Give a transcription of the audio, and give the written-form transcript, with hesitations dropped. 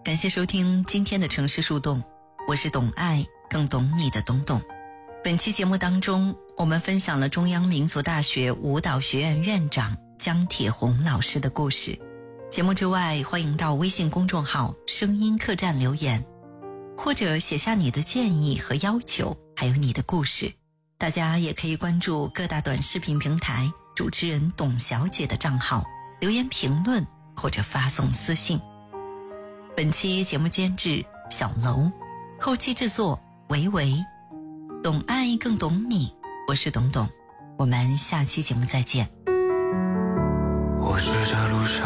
感谢收听今天的城市树洞，我是懂爱更懂你的懂懂。本期节目当中，我们分享了中央民族大学舞蹈学院院长姜铁红老师的故事。节目之外，欢迎到微信公众号声音客栈留言，或者写下你的建议和要求，还有你的故事。大家也可以关注各大短视频平台主持人董小姐的账号，留言评论或者发送私信。本期节目监制小楼，后期制作维维，懂爱更懂你，我是董董，我们下期节目再见。 我是这路上